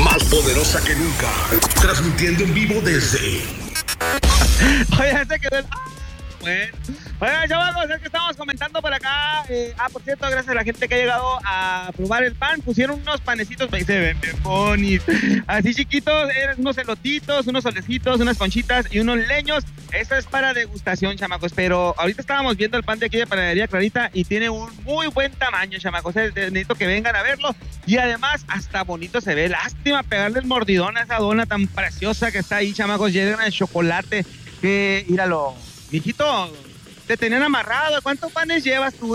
más poderosa que nunca, transmitiendo en vivo desde... Oye, se quedó el... Bueno, oigan, chavos, es que estamos comentando por acá. Por cierto, gracias a la gente que ha llegado a probar el pan. Pusieron unos panecitos, se ven bien bonis, así chiquitos, eran unos elotitos, unos solecitos, unas conchitas y unos leños. Esto es para degustación, chamacos. Pero ahorita estábamos viendo el pan de aquí de Panadería Clarita y tiene un muy buen tamaño, chamacos. Necesito que vengan a verlo. Y además, hasta bonito se ve. Lástima pegarle el mordidón a esa dona tan preciosa que está ahí, chamacos, llena de chocolate. Que, míralo. Mijito, te tenían amarrado. ¿Cuántos panes llevas tú,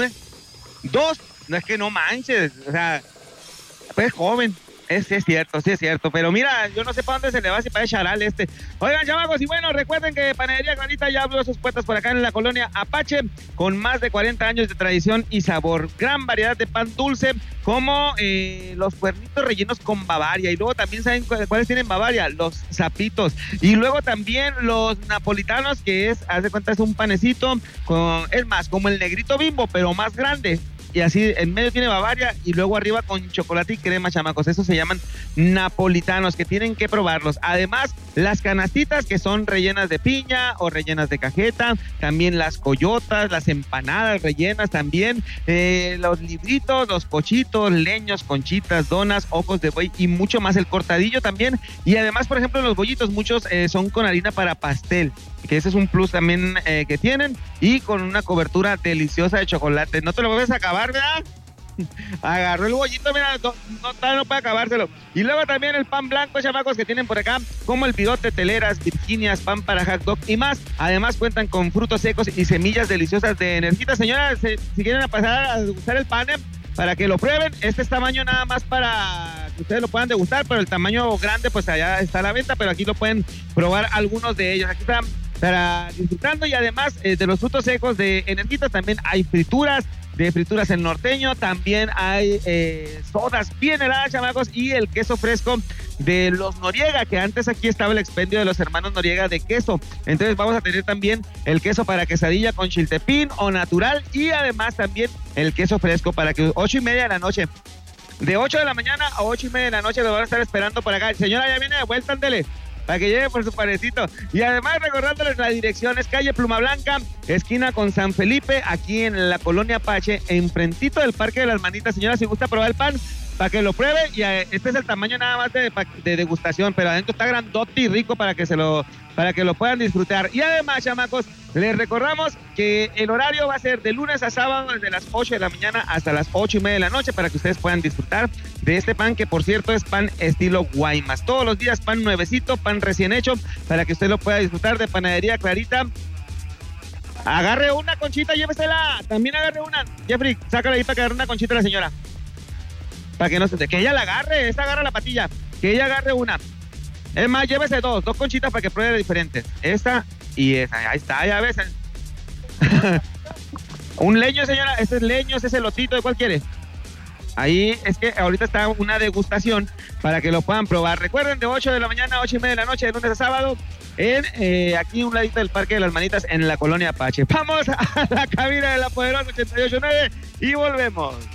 2. No es que no manches. O sea, pues joven. Sí es cierto. Pero mira, yo no sé para dónde se le va, si para el charal este. Oigan, chamacos, y bueno, recuerden que Panadería Clarita ya abrió sus puertas por acá en la colonia Apache, con más de 40 años de tradición y sabor. Gran variedad de pan dulce, como los cuernitos rellenos con Bavaria. Y luego también, ¿saben cuáles tienen Bavaria? Los zapitos. Y luego también los napolitanos, que es, haz de cuenta, es un panecito, es más, como el negrito Bimbo, pero más grande. Y así en medio tiene Bavaria y luego arriba con chocolate y crema, chamacos. Esos se llaman napolitanos, que tienen que probarlos. Además, las canastitas, que son rellenas de piña o rellenas de cajeta. También las coyotas, las empanadas rellenas también. Los libritos, los pochitos, leños, conchitas, donas, ojos de buey y mucho más. El cortadillo también. Y además, por ejemplo, los bollitos, muchos son con harina para pastel, que ese es un plus también que tienen, y con una cobertura deliciosa de chocolate. No te lo puedes acabar, ¿verdad? Agarró el bollito, mira, no puede acabárselo. Y luego también el pan blanco, chamacos, que tienen por acá, como el bigote, teleras, virginias, pan para hot dog y más. Además cuentan con frutos secos y semillas deliciosas de energita. Señoras, si quieren pasar a degustar el pan, para que lo prueben, este es tamaño nada más para que ustedes lo puedan degustar, pero el tamaño grande pues allá está a la venta, pero aquí lo pueden probar algunos de ellos. Aquí están para disfrutando, y además de los frutos secos de Energitas también hay frituras el norteño, también hay sodas bien heladas, chamacos, y el queso fresco de los Noriega, que antes aquí estaba el expendio de los hermanos Noriega de queso. Entonces vamos a tener también el queso para quesadilla con chiltepín o natural, y además también el queso fresco para que 8:30 de la noche, de 8 de la mañana a 8:30 de la noche lo van a estar esperando por acá. Señora, ya viene de vuelta, ándele, para que llegue por su panecito. Y además recordándoles la dirección, es calle Pluma Blanca, esquina con San Felipe, aquí en la colonia Apache, enfrentito del Parque de las Manitas. Señora, si gusta probar el pan, para que lo pruebe, y este es el tamaño nada más de degustación, pero adentro está grandote y rico para que lo puedan disfrutar. Y además, chamacos, les recordamos que el horario va a ser de lunes a sábado, desde las 8 de la mañana hasta las 8:30 de la noche, para que ustedes puedan disfrutar de este pan, que por cierto es pan estilo Guaymas. Todos los días pan nuevecito, pan recién hecho, para que usted lo pueda disfrutar de Panadería Clarita. Agarre una conchita, llévesela. También agarre una. Jeffrey, sácala ahí para que agarre una conchita a la señora. Para que no se... Que ella la agarre, esta agarra la patilla. Que ella agarre una. Es más, llévese dos conchitas para que pruebe diferentes. Esta y esa. Ahí está, ya ves. Un leño, señora. Este es leño, ese es elotito. ¿De cuál quiere? Ahí es que ahorita está una degustación para que lo puedan probar. Recuerden, de 8 de la mañana a 8:30 de la noche, de lunes a sábado, en aquí un ladito del Parque de las Manitas, en la colonia Apache. Vamos a la cabina de la poderosa 88.9 y volvemos.